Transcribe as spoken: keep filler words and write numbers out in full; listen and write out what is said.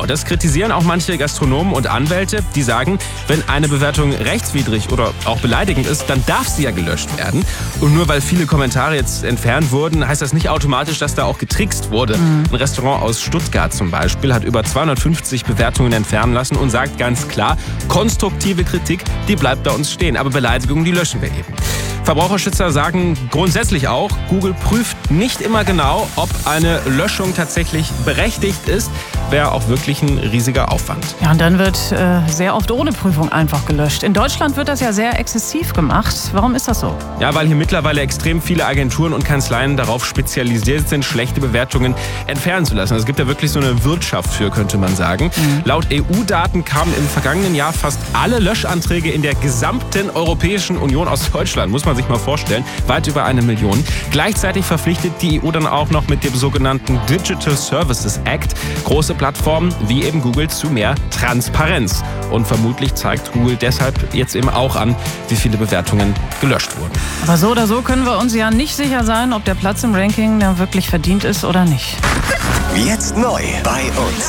Genau, das kritisieren auch manche Gastronomen und Anwälte, die sagen, wenn eine Bewertung rechtswidrig oder auch beleidigend ist, dann darf sie ja gelöscht werden. Und nur weil viele Kommentare jetzt entfernt wurden, heißt das nicht automatisch, dass da auch getrickst wurde. Mhm. Ein Restaurant aus Stuttgart zum Beispiel hat über zweihundertfünfzig Bewertungen entfernen lassen und sagt ganz klar, konstruktive Kritik, die bleibt bei uns stehen, aber Beleidigungen, die löschen wir eben. Verbraucherschützer sagen grundsätzlich auch, Google prüft nicht immer genau, ob eine Löschung tatsächlich berechtigt ist. Wäre auch wirklich ein riesiger Aufwand. Ja, und dann wird äh, sehr oft ohne Prüfung einfach gelöscht. In Deutschland wird das ja sehr exzessiv gemacht. Warum ist das so? Ja, weil hier mittlerweile extrem viele Agenturen und Kanzleien darauf spezialisiert sind, schlechte Bewertungen entfernen zu lassen. Also es gibt ja wirklich so eine Wirtschaft für, könnte man sagen. Mhm. Laut E U-Daten kamen im vergangenen Jahr fast alle Löschanträge in der gesamten Europäischen Union aus Deutschland. Muss man sich mal vorstellen. Weit über eine Million. Gleichzeitig verpflichtet die E U dann auch noch mit dem sogenannten Digital Services Act große Plattformen wie eben Google zu mehr Transparenz. Und vermutlich zeigt Google deshalb jetzt eben auch an, wie viele Bewertungen gelöscht wurden. Aber so oder so können wir uns ja nicht sicher sein, ob der Platz im Ranking da wirklich verdient ist oder nicht. Jetzt neu bei uns.